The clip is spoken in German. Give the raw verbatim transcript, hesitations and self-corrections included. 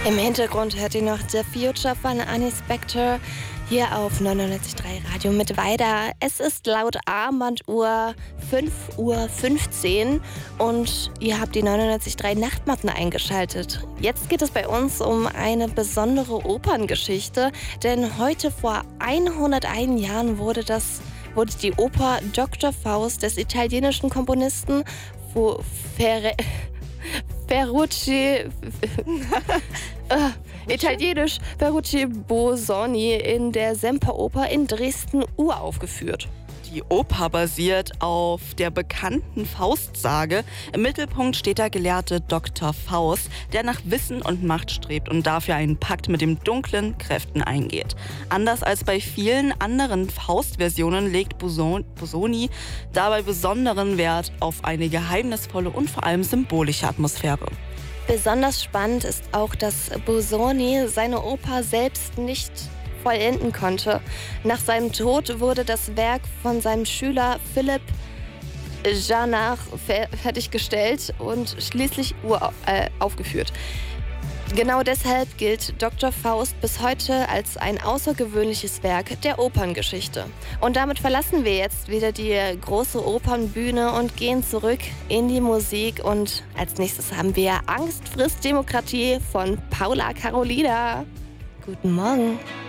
Im Hintergrund hört ihr noch The Future von Annie Spector hier auf neunundneunzig Komma drei Radio mit weiter. Es ist laut Armbanduhr fünf Uhr fünfzehn und ihr habt die neunundneunzig Komma drei Nachtmatten eingeschaltet. Jetzt geht es bei uns um eine besondere Operngeschichte, denn heute vor hunderteins Jahren wurde, das, wurde die Oper Doktor Faust des italienischen Komponisten Fu- Ferre... Ferrucci, äh, italienisch Ferrucci Busoni in der Semperoper in Dresden uraufgeführt. Die Oper basiert auf der bekannten Faust-Sage. Im Mittelpunkt steht der Gelehrte Doktor Faust, der nach Wissen und Macht strebt und dafür einen Pakt mit den dunklen Kräften eingeht. Anders als bei vielen anderen Faust-Versionen legt Buson- Busoni dabei besonderen Wert auf eine geheimnisvolle und vor allem symbolische Atmosphäre. Besonders spannend ist auch, dass Busoni seine Oper selbst nicht vollenden konnte. Nach seinem Tod wurde das Werk von seinem Schüler Philipp Janach fer- fertiggestellt und schließlich urauf- äh, aufgeführt. Genau deshalb gilt Doktor Faust bis heute als ein außergewöhnliches Werk der Operngeschichte. Und damit verlassen wir jetzt wieder die große Opernbühne und gehen zurück in die Musik. Und als nächstes haben wir Angst frisst Demokratie von Paula Carolina. Guten Morgen.